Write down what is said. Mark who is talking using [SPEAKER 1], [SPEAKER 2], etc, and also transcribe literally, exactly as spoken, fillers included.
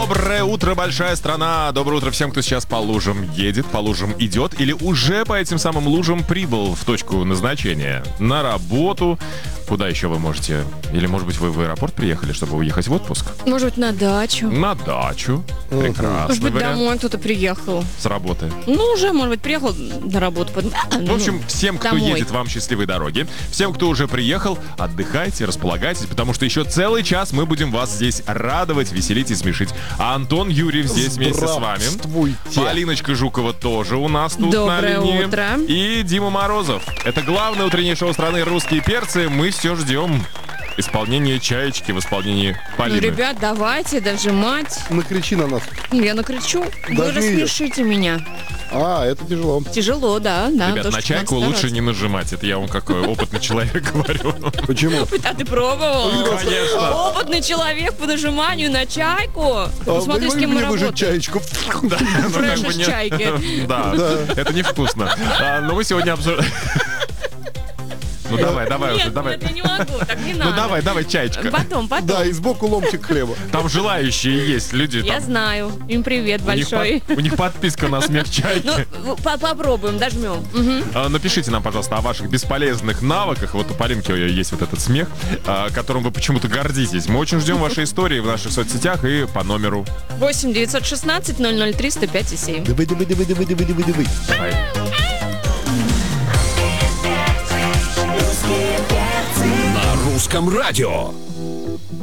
[SPEAKER 1] Доброе утро, большая страна! Доброе утро всем, кто сейчас по лужам едет, по лужам идет или уже по этим самым лужам прибыл в точку назначения. На работу. Куда еще вы можете? Или, может быть, вы в аэропорт приехали, чтобы уехать в отпуск?
[SPEAKER 2] Может быть, на дачу.
[SPEAKER 1] На дачу. Прекрасный
[SPEAKER 2] Может быть,
[SPEAKER 1] вариант.
[SPEAKER 2] домой кто-то приехал.
[SPEAKER 1] С работы.
[SPEAKER 2] Ну, уже, может быть, приехал на работу. под- А,
[SPEAKER 1] В
[SPEAKER 2] ну,
[SPEAKER 1] общем, всем, кто
[SPEAKER 2] домой.
[SPEAKER 1] едет, вам счастливой дороги. Всем, кто уже приехал, отдыхайте, располагайтесь, потому что еще целый час мы будем вас здесь радовать, веселить и смешить. А Антон Юрьев здесь вместе с вами.
[SPEAKER 3] Здравствуйте.
[SPEAKER 1] Полиночка Жукова тоже у нас тут
[SPEAKER 2] Доброе
[SPEAKER 1] на линии.
[SPEAKER 2] утро.
[SPEAKER 1] И Дима Морозов. Это главное утреннее шоу страны «Русские перцы». Мы все ждем исполнения «Чаечки» в исполнении
[SPEAKER 2] Ну,
[SPEAKER 1] Полины.
[SPEAKER 2] ребят, давайте дожимать.
[SPEAKER 3] Накричи на нас.
[SPEAKER 2] Ну, я накричу. Вы
[SPEAKER 3] Дожми её.
[SPEAKER 2] рассмешите меня.
[SPEAKER 3] А, это тяжело.
[SPEAKER 2] Тяжело, да, да.
[SPEAKER 1] Ребят,
[SPEAKER 2] то,
[SPEAKER 1] на
[SPEAKER 2] что
[SPEAKER 1] чайку
[SPEAKER 2] надо
[SPEAKER 1] лучше
[SPEAKER 2] стараться.
[SPEAKER 1] не нажимать. Это я вам как опытный человек говорю.
[SPEAKER 3] Почему?
[SPEAKER 2] А ты пробовал?
[SPEAKER 1] Конечно.
[SPEAKER 2] Опытный человек по нажиманию на чайку. Посмотри, с
[SPEAKER 3] А,
[SPEAKER 2] кем мы
[SPEAKER 3] мне выжать
[SPEAKER 2] работаем.
[SPEAKER 3] чаечку.
[SPEAKER 1] Ну, как
[SPEAKER 2] Фреш
[SPEAKER 1] бы
[SPEAKER 2] из
[SPEAKER 1] нет.
[SPEAKER 2] чайки.
[SPEAKER 1] Да, это невкусно. А, Но мы сегодня обсуждаем... Ну давай, давай уже,
[SPEAKER 2] Нет,
[SPEAKER 1] давай.
[SPEAKER 2] нет, я не могу, так не надо.
[SPEAKER 1] Ну давай, давай, чаечка.
[SPEAKER 2] Потом, потом.
[SPEAKER 3] Да, и сбоку ломтик хлеба.
[SPEAKER 1] Там желающие есть люди.
[SPEAKER 2] Я
[SPEAKER 1] там,
[SPEAKER 2] знаю. Им привет
[SPEAKER 1] у них
[SPEAKER 2] большой.
[SPEAKER 1] под- У них подписка на смех чайки.
[SPEAKER 2] Ну, по- попробуем, дожмем. Мгм.
[SPEAKER 1] А, Напишите нам, пожалуйста, о ваших бесполезных навыках. Вот у Полинки есть вот этот смех, а, которым вы почему-то гордитесь. Мы очень ждем ваши истории в наших соцсетях и по номеру.
[SPEAKER 2] восемь девятьсот шестнадцать ноль ноль три сто пять и семь.
[SPEAKER 3] Давай, давай, давай, давай, давай, давай, давай.
[SPEAKER 1] Давай.
[SPEAKER 4] На русском радио.